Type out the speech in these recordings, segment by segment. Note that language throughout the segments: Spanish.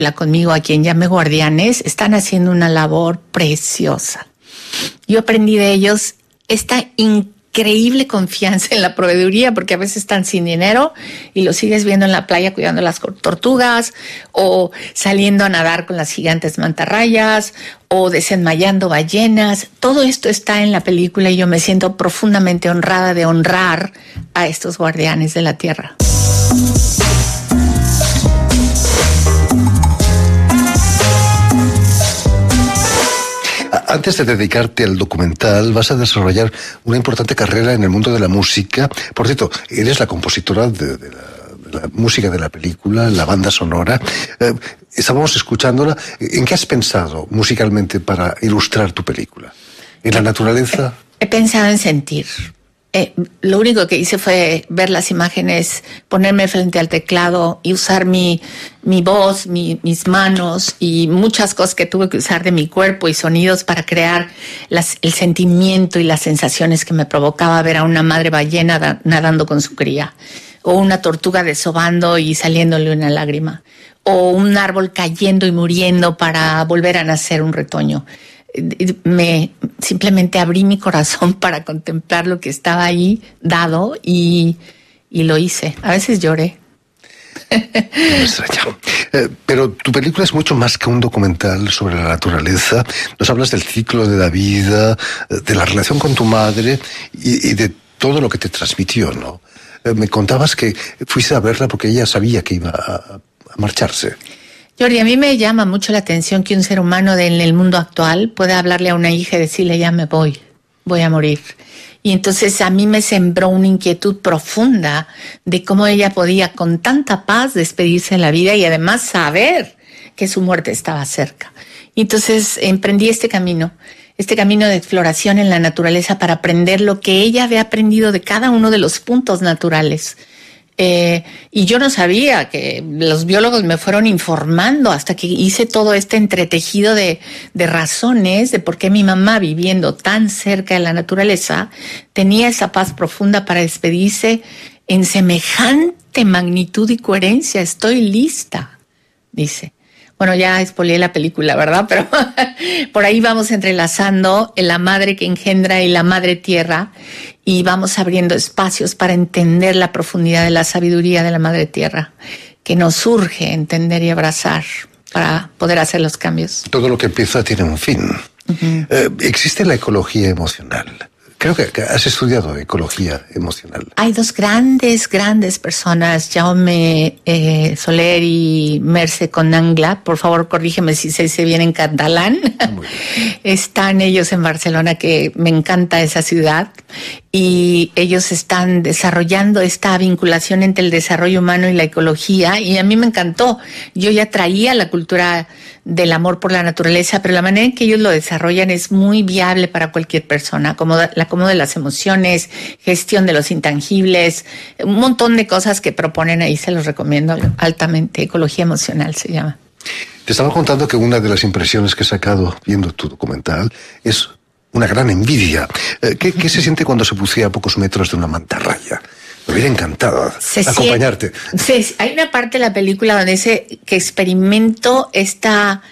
conmigo, a quien llame guardianes, están haciendo una labor preciosa. Yo aprendí de ellos esta increíble confianza en la proveeduría, porque a veces están sin dinero y los sigues viendo en la playa cuidando las tortugas, o saliendo a nadar con las gigantes mantarrayas, o desenmayando ballenas. Todo esto está en la película y yo me siento profundamente honrada de honrar a estos guardianes de la tierra. Antes de dedicarte al documental, vas a desarrollar una importante carrera en el mundo de la música. Por cierto, eres la compositora de la música de la película, la banda sonora. Estábamos escuchándola. ¿En qué has pensado musicalmente para ilustrar tu película? ¿En la naturaleza? He pensado en sentir. Lo único que hice fue ver las imágenes, ponerme frente al teclado y usar mi voz, mis manos y muchas cosas que tuve que usar de mi cuerpo y sonidos para crear el sentimiento y las sensaciones que me provocaba ver a una madre ballena nadando con su cría, o una tortuga desobando y saliéndole una lágrima, o un árbol cayendo y muriendo para volver a nacer un retoño. Simplemente abrí mi corazón para contemplar lo que estaba ahí dado y lo hice. A veces lloré. Pero tu película es mucho más que un documental sobre la naturaleza. Nos hablas del ciclo de la vida, de la relación con tu madre y de todo lo que te transmitió, ¿no? Me contabas que fuiste a verla porque ella sabía que iba a marcharse. Jordi, a mí me llama mucho la atención que un ser humano en el mundo actual pueda hablarle a una hija y decirle, ya me voy a morir. Y entonces a mí me sembró una inquietud profunda de cómo ella podía con tanta paz despedirse de la vida y además saber que su muerte estaba cerca. Y entonces emprendí este camino de exploración en la naturaleza para aprender lo que ella había aprendido de cada uno de los puntos naturales. Y yo no sabía, que los biólogos me fueron informando hasta que hice todo este entretejido de razones de por qué mi mamá, viviendo tan cerca de la naturaleza, tenía esa paz profunda para despedirse en semejante magnitud y coherencia. Estoy lista, dice. Bueno, ya expolié la película, ¿verdad? Pero por ahí vamos entrelazando la madre que engendra y la madre tierra, y vamos abriendo espacios para entender la profundidad de la sabiduría de la madre tierra, que nos urge entender y abrazar para poder hacer los cambios. Todo lo que empieza tiene un fin. Uh-huh. Existe la ecología emocional. Creo que has estudiado ecología emocional. Hay dos grandes personas, Jaume Soler y Mercè Conangla. Por favor, corrígeme si se dice bien en catalán. Están ellos en Barcelona, que me encanta esa ciudad. Y ellos están desarrollando esta vinculación entre el desarrollo humano y la ecología. Y a mí me encantó. Yo ya traía la cultura del amor por la naturaleza, pero la manera en que ellos lo desarrollan es muy viable para cualquier persona, como la acomodo de las emociones, gestión de los intangibles, un montón de cosas que proponen ahí, se los recomiendo altamente. Ecología emocional se llama. Te estaba contando que una de las impresiones que he sacado viendo tu documental es una gran envidia. ¿Qué se siente cuando se bucea a pocos metros de una mantarraya? Me hubiera encantado acompañarte. Hay una parte de la película donde dice que experimento esta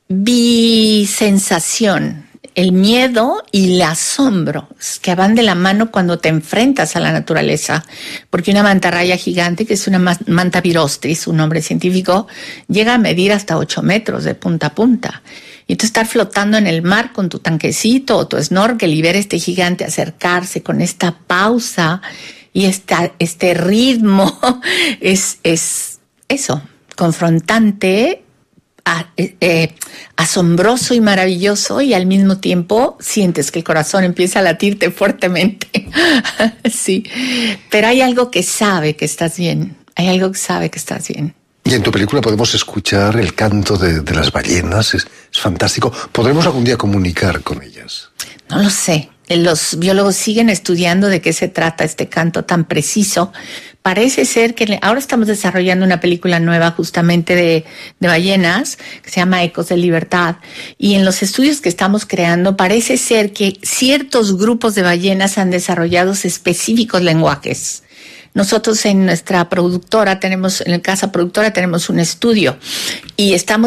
bisensación, el miedo y el asombro, que van de la mano cuando te enfrentas a la naturaleza. Porque una mantarraya gigante, que es una manta virostris, su nombre científico, llega a medir hasta 8 metros de punta a punta. Y tú estar flotando en el mar con tu tanquecito o tu snorkel y ver este gigante acercarse con esta pausa y este ritmo es eso, confrontante, asombroso y maravilloso, y al mismo tiempo sientes que el corazón empieza a latirte fuertemente. Sí, pero hay algo que sabe que estás bien, Y en tu película podemos escuchar el canto de las ballenas, es fantástico. ¿Podremos algún día comunicar con ellas? No lo sé. Los biólogos siguen estudiando de qué se trata este canto tan preciso. Parece ser que ahora estamos desarrollando una película nueva justamente de ballenas que se llama Ecos de Libertad, y en los estudios que estamos creando parece ser que ciertos grupos de ballenas han desarrollado específicos lenguajes. Nosotros en nuestra productora en la casa productora tenemos un estudio y estamos